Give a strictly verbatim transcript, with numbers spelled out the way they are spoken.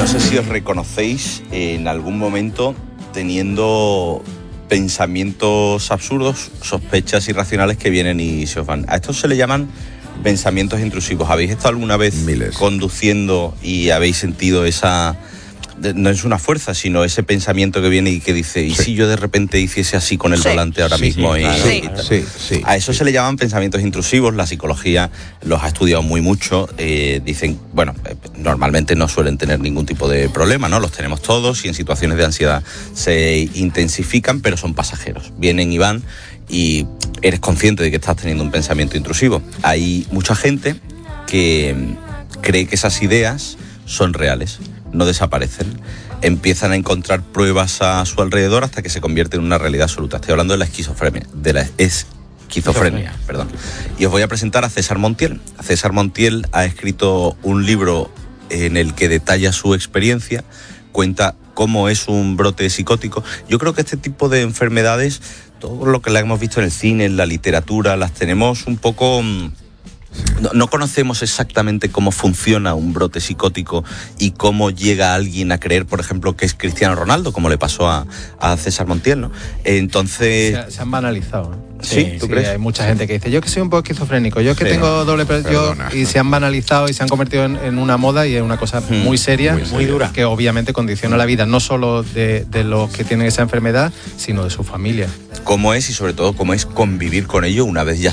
No sé si os reconocéis en algún momento teniendo pensamientos absurdos, sospechas irracionales que vienen y se os van. A estos se le llaman pensamientos intrusivos. ¿Habéis estado alguna vez Miles. conduciendo y habéis sentido esa... no es una fuerza, sino ese pensamiento que viene y que dice, ¿y sí. si yo de repente hiciese así con el sí. volante ahora sí, mismo? Sí, y, claro. y sí, sí, a eso sí. se le llaman pensamientos intrusivos. La psicología los ha estudiado muy mucho. Eh, dicen, bueno, eh, normalmente no suelen tener ningún tipo de problema, ¿no? Los tenemos todos y en situaciones de ansiedad se intensifican, pero son pasajeros. Vienen y van y eres consciente de que estás teniendo un pensamiento intrusivo. Hay mucha gente que cree que esas ideas son reales, no desaparecen, empiezan a encontrar pruebas a su alrededor hasta que se convierte en una realidad absoluta. Estoy hablando de la esquizofrenia, de la esquizofrenia, perdón. Y os voy a presentar a César Montiel. César Montiel ha escrito un libro en el que detalla su experiencia, cuenta cómo es un brote psicótico. Yo creo que este tipo de enfermedades, todo lo que la hemos visto en el cine, en la literatura, las tenemos un poco... No, no conocemos exactamente cómo funciona un brote psicótico y cómo llega alguien a creer, por ejemplo, que es Cristiano Ronaldo, como le pasó a, a César Montiel, ¿no? Entonces... Se, se han banalizado, ¿eh? ¿Sí? Sí, ¿Tú sí, crees? Hay mucha gente que dice, yo que soy un poco esquizofrénico, yo que sí, tengo doble... Yo, Perdona. y se han banalizado y se han convertido en, en una moda y en una cosa Hmm. muy seria, Muy muy seria. dura, que obviamente condiciona la vida no solo de, de los que tienen esa enfermedad, sino de su familia. Cómo es y sobre todo cómo es convivir con ello una vez ya